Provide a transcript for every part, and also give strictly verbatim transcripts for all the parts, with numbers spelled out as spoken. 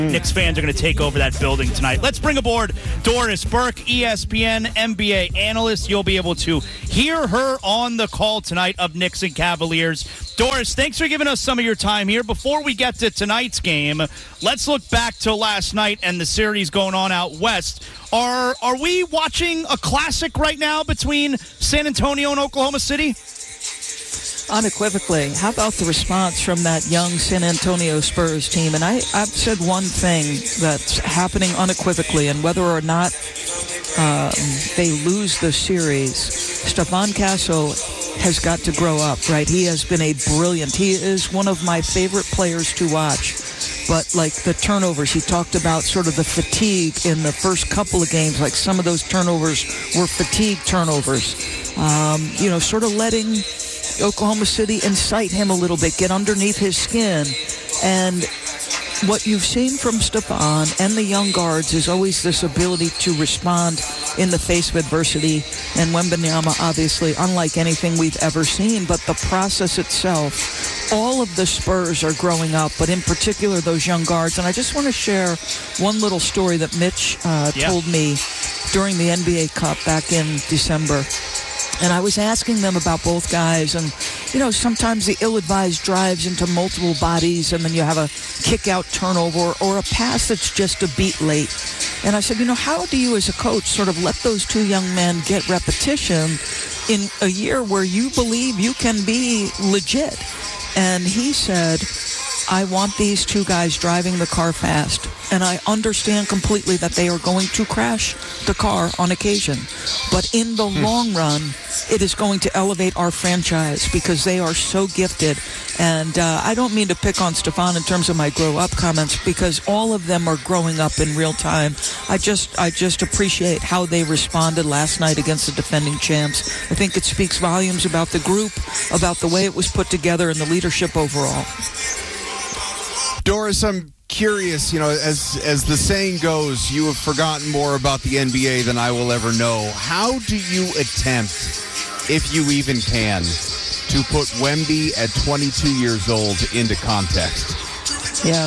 Knicks fans are going to take over that building tonight. Let's bring aboard Doris Burke, E S P N N B A analyst. You'll be able to hear her on the call tonight of Knicks and Cavaliers. Doris, thanks for giving us some of your time here. Before we get to tonight's game, let's look back to last night and the series going on out west. Are are we watching a classic right now between San Antonio and Oklahoma City? Unequivocally. How about the response from that young San Antonio Spurs team? And I, I've said one thing that's happening unequivocally, and whether or not um, they lose the series, Stephon Castle has got to grow up, right? He has been a brilliant. He is one of my favorite players to watch. But like the turnovers, he talked about sort of the fatigue in the first couple of games, like some of those turnovers were fatigue turnovers. Um, you know, sort of letting Oklahoma City incite him a little bit, get underneath his skin. And what you've seen from Stephon and the young guards is always this ability to respond in the face of adversity. And Wembanyama, obviously, unlike anything we've ever seen, but the process itself, all of the Spurs are growing up, but in particular those young guards. And I just want to share one little story that Mitch uh, yeah. told me during the N B A Cup back in December. And I was asking them about both guys. And, you know, sometimes the ill-advised drives into multiple bodies, and then you have a kick-out turnover or a pass that's just a beat late. And I said, you know, how do you as a coach sort of let those two young men get repetition in a year where you believe you can be legit? And he said, I want these two guys driving the car fast, and I understand completely that they are going to crash the car on occasion. But in the hmm. long run, it is going to elevate our franchise because they are so gifted. And uh, I don't mean to pick on Stephon in terms of my grow-up comments, because all of them are growing up in real time. I just I just appreciate how they responded last night against the defending champs. I think it speaks volumes about the group, about the way it was put together, and the leadership overall. Doris, I'm curious, you know, as as the saying goes, you have forgotten more about the N B A than I will ever know. How do you attempt, if you even can, to put Wemby at twenty-two years old into context? Yeah.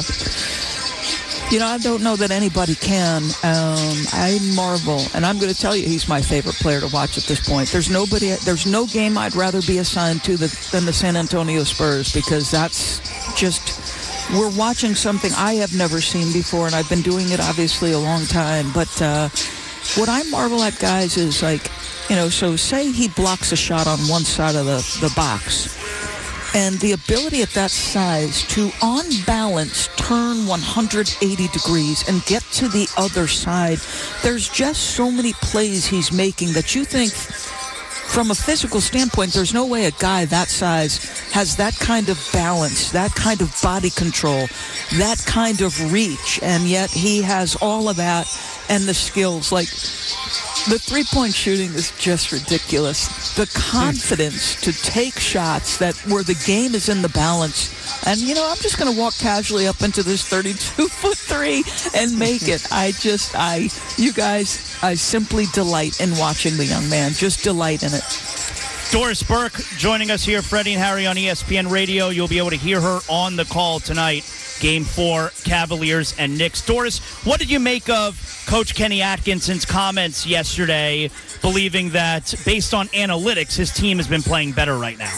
You know, I don't know that anybody can. Um, I marvel, and I'm going to tell you he's my favorite player to watch at this point. There's nobody, there's no game I'd rather be assigned to the, than the San Antonio Spurs, because that's just... We're watching something I have never seen before, and I've been doing it, obviously, a long time. But uh, what I marvel at, guys, is like, you know, so say he blocks a shot on one side of the, the box. And the ability at that size to, on balance, turn one hundred eighty degrees and get to the other side. There's just so many plays he's making that you think... From a physical standpoint, there's no way a guy that size has that kind of balance, that kind of body control, that kind of reach, and yet he has all of that and the skills. Like, the three-point shooting is just ridiculous. The confidence to take shots that where the game is in the balance. And, you know, I'm just going to walk casually up into this thirty-two foot three and make it. I just, I, you guys, I simply delight in watching the young man. Just delight in it. Doris Burke joining us here, Freddie and Harry on E S P N Radio. You'll be able to hear her on the call tonight. Game four, Cavaliers and Knicks. Doris, what did you make of Coach Kenny Atkinson's comments yesterday, believing that based on analytics, his team has been playing better right now?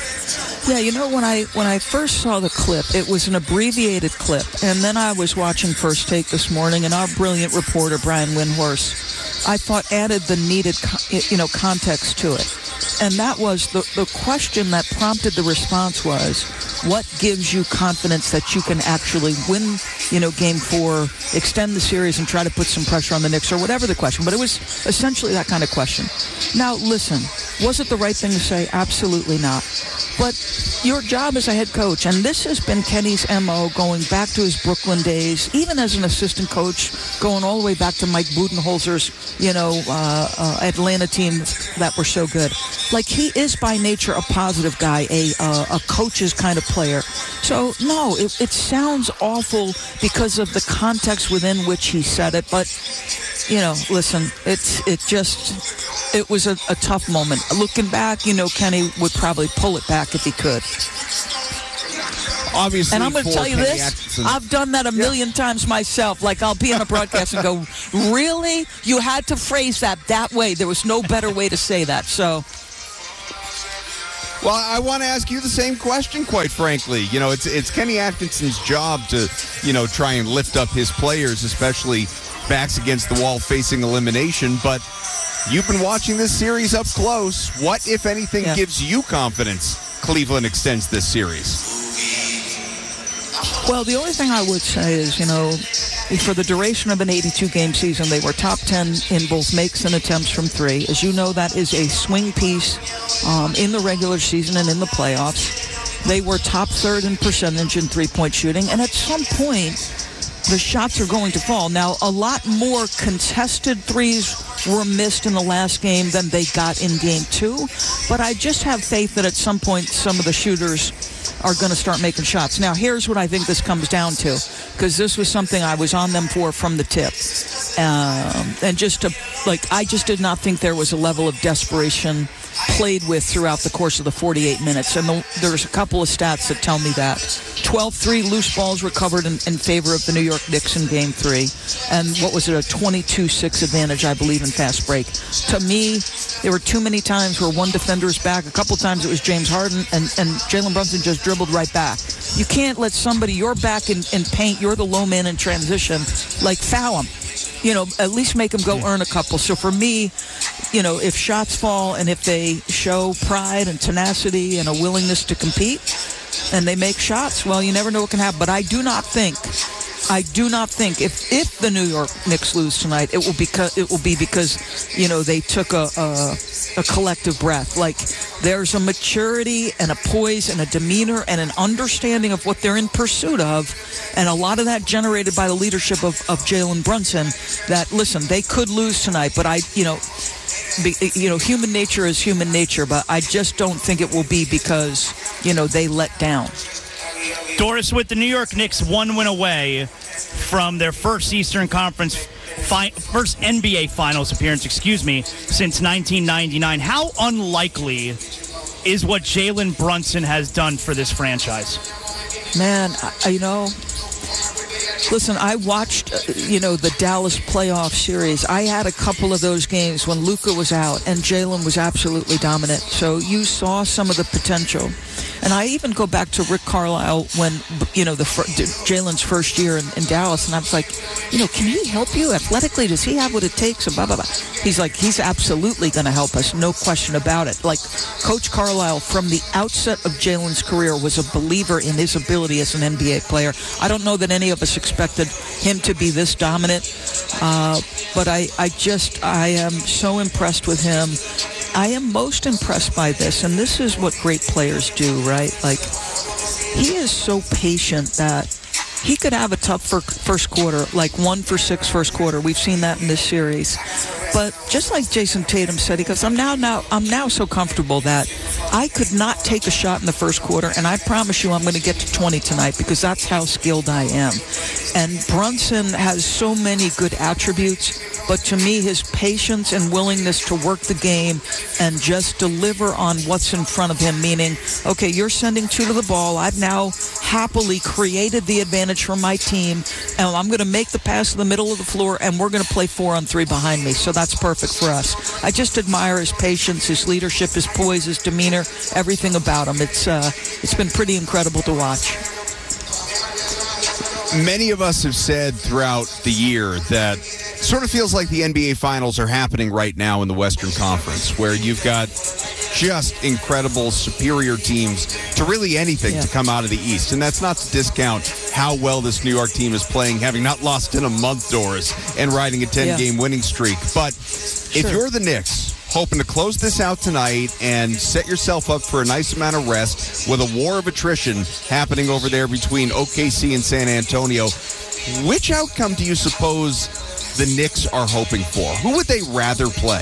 Yeah, you know, when I when I first saw the clip, it was an abbreviated clip. And then I was watching First Take this morning, and our brilliant reporter, Brian Windhorst, I thought added the needed, you know, context to it. And that was the, the question that prompted the response was, what gives you confidence that you can actually win, you know, game four, extend the series, and try to put some pressure on the Knicks, or whatever the question. But it was essentially that kind of question. Now, listen, was it the right thing to say? Absolutely not. But your job as a head coach, and this has been Kenny's M O going back to his Brooklyn days, even as an assistant coach, going all the way back to Mike Budenholzer's, you know, uh, uh, Atlanta team that were so good. Like, he is by nature a positive guy, a uh, a coach's kind of player. So, no, it, it sounds awful because of the context within which he said it. But, you know, listen, it's it just, it was a, a tough moment. Looking back, you know, Kenny would probably pull it back if he could. Obviously, and I'm going to for tell you Kenny this, Atkinson. I've done that a million yeah. times myself. Like, I'll be in a broadcast and go, really? You had to phrase that that way. There was no better way to say that. So, well, I want to ask you the same question, quite frankly. You know, it's it's Kenny Atkinson's job to, you know, try and lift up his players, especially backs against the wall facing elimination. But you've been watching this series up close. What, if anything, yeah. gives you confidence Cleveland extends this series? Well, the only thing I would say is, you know, for the duration of an eighty-two game season, they were top ten in both makes and attempts from three. As you know, that is a swing piece um, in the regular season and in the playoffs. They were top third in percentage in three-point shooting, and at some point, the shots are going to fall. Now, a lot more contested threes were missed in the last game than they got in game two, but I just have faith that at some point some of the shooters are going to start making shots. Now, here's what I think this comes down to, because this was something I was on them for from the tip. Um, and just to, like, I just did not think there was a level of desperation played with throughout the course of the forty-eight minutes. And the, there's a couple of stats that tell me that. twelve three loose balls recovered in, in favor of the New York Knicks in game three. And what was it, a twenty-two six advantage, I believe, in fast break. To me, there were too many times where one defender's back. A couple times it was James Harden, and, and Jalen Brunson just dribbled right back. You can't let somebody, you're back in, in paint, you're the low man in transition, like foul him. You know, at least make them go earn a couple. So for me, you know, if shots fall and if they show pride and tenacity and a willingness to compete and they make shots, well, you never know what can happen. But I do not think, I do not think if, if the New York Knicks lose tonight, it will because it will be because, you know, they took a, a a collective breath. Like, there's a maturity and a poise and a demeanor and an understanding of what they're in pursuit of, and a lot of that generated by the leadership of, of Jalen Brunson. That, listen, they could lose tonight, but I, you know, be, you know, human nature is human nature, but I just don't think it will be because, you know, they let down. Doris, with the New York Knicks one win away from their first Eastern Conference, fi- first N B A Finals appearance, excuse me, since nineteen ninety-nine, how unlikely is what Jalen Brunson has done for this franchise? Man, I, you know, listen, I watched, uh, you know, the Dallas playoff series. I had a couple of those games when Luka was out and Jalen was absolutely dominant. So you saw some of the potential. And I even go back to Rick Carlisle when, you know, the Jalen's first year in, in Dallas, and I was like, you know, can he help you athletically? Does he have what it takes? And blah, blah, blah. He's like, he's absolutely going to help us, no question about it. Like, Coach Carlisle, from the outset of Jalen's career, was a believer in his ability as an N B A player. I don't know that any of us expected him to be this dominant, uh, but I, I just, I am so impressed with him. I am most impressed by this, and this is what great players do, right? Like, he is so patient that he could have a tough first quarter, like one for six first quarter. We've seen that in this series. But just like Jason Tatum said, he goes, I'm now, now, I'm now so comfortable that I could not take a shot in the first quarter, and I promise you I'm going to get to twenty tonight because that's how skilled I am. And Brunson has so many good attributes, but to me, his patience and willingness to work the game and just deliver on what's in front of him, meaning, okay, you're sending two to the ball. I've now happily created the advantage for my team, and I'm going to make the pass to the middle of the floor, and we're going to play four on three behind me. So that's perfect for us. I just admire his patience, his leadership, his poise, his demeanor, everything about him. It's uh, it's been pretty incredible to watch. Many of us have said throughout the year that sort of feels like the N B A Finals are happening right now in the Western Conference, where you've got just incredible, superior teams to really anything yeah. to come out of the East. And that's not to discount how well this New York team is playing, having not lost in a month, Doris, and riding a ten-game yeah. winning streak. But sure. if you're the Knicks, hoping to close this out tonight and set yourself up for a nice amount of rest with a war of attrition happening over there between O K C and San Antonio, which outcome do you suppose the Knicks are hoping for? Who would they rather play?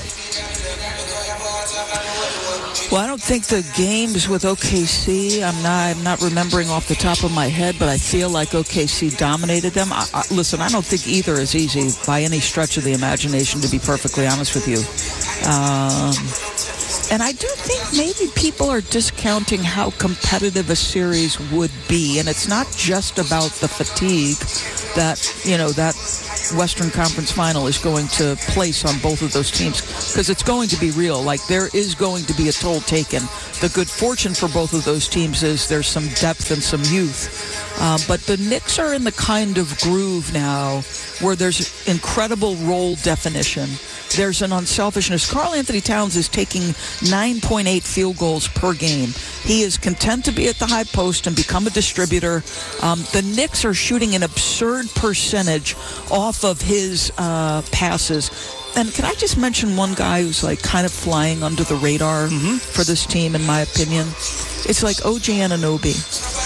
Well, I don't think the games with O K C, I'm not I'm not remembering off the top of my head, but I feel like O K C dominated them. I, I, listen, I don't think either is easy by any stretch of the imagination, to be perfectly honest with you. Um, And I do think maybe people are discounting how competitive a series would be. And it's not just about the fatigue that, you know, that Western Conference final is going to place on both of those teams, because it's going to be real. Like, there is going to be a toll taken. The good fortune for both of those teams is there's some depth and some youth. Uh, but the Knicks are in the kind of groove now where there's incredible role definition. There's an unselfishness. Karl Anthony Towns is taking nine point eight field goals per game. He is content to be at the high post and become a distributor. Um, the Knicks are shooting an absurd percentage off of his uh, passes. And can I just mention one guy who's like kind of flying under the radar mm-hmm. for this team, in my opinion? It's like O G Anunoby.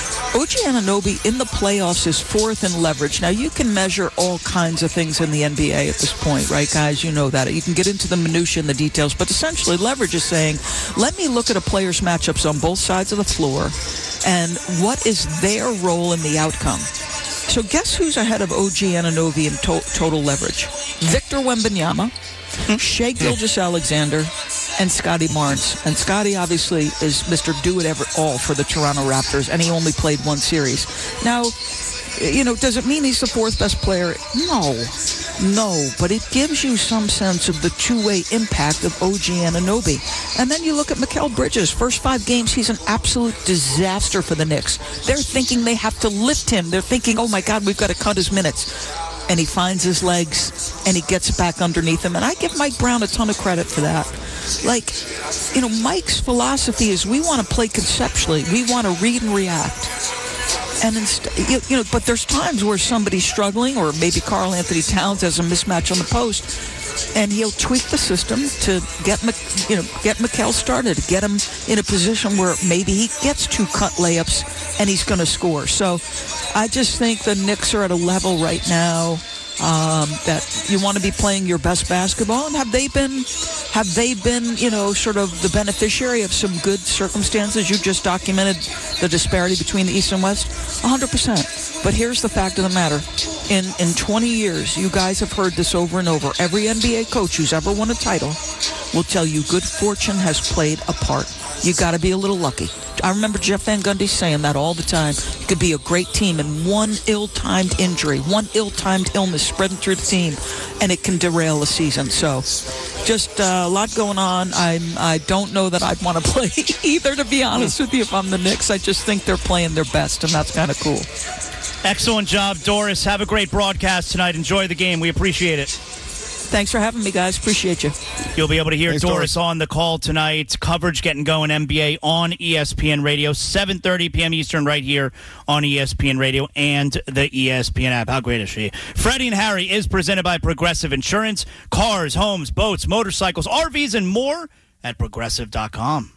O G Anunoby in the playoffs is fourth in leverage. Now, you can measure all kinds of things in the N B A at this point, right, guys? You know that. You can get into the minutia and the details, but essentially leverage is saying, let me look at a player's matchups on both sides of the floor and what is their role in the outcome. So guess who's ahead of O G Anunoby in to- total leverage? Victor Wembanyama, Shai Gilgeous-Alexander, and Scotty Barnes. And Scotty obviously is Mister Do-It-Ever-All for the Toronto Raptors, and he only played one series. Now, you know, does it mean he's the fourth best player? No. No, but it gives you some sense of the two-way impact of O G Anunoby. And then you look at Mikal Bridges. First five games, he's an absolute disaster for the Knicks. They're thinking they have to lift him. They're thinking, oh, my God, we've got to cut his minutes. And he finds his legs, and he gets back underneath him. And I give Mike Brown a ton of credit for that. Like, you know, Mike's philosophy is we want to play conceptually. We want to read and react. And inst- you, you know, but there's times where somebody's struggling, or maybe Karl Anthony Towns has a mismatch on the post, and he'll tweak the system to get, you know, get Mikal started, get him in a position where maybe he gets two cut layups and he's going to score. So I just think the Knicks are at a level right now um, that you want to be playing your best basketball. And have they been, have they been, you know, sort of the beneficiary of some good circumstances? You just documented the disparity between the East and West. one hundred percent. But here's the fact of the matter. In in twenty years, you guys have heard this over and over. Every N B A coach who's ever won a title will tell you good fortune has played a part. You got to be a little lucky. I remember Jeff Van Gundy saying that all the time. You could be a great team, and one ill-timed injury, one ill-timed illness spreading through the team, and it can derail a season. So just uh, a lot going on. I'm, I don't know that I'd want to play either, to be honest with you, if I'm the Knicks. I just think they're playing their best, and that's kind of cool. Excellent job, Doris. Have a great broadcast tonight. Enjoy the game. We appreciate it. Thanks for having me, guys. Appreciate you. You'll be able to hear Thanks, Doris, Doris on the call tonight. Coverage getting going, N B A on E S P N Radio, seven thirty p.m. Eastern, right here on E S P N Radio and the E S P N app. How great is she? Freddie and Harry is presented by Progressive Insurance. Cars, homes, boats, motorcycles, R Vs, and more at Progressive dot com.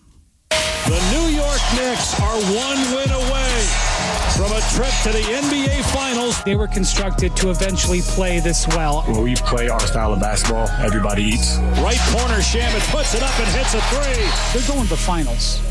The New York Knicks are one win away from a trip to the N B A Finals. They were constructed to eventually play this well. When we play our style of basketball, everybody eats. Right corner, Shamet puts it up and hits a three. They're going to the finals.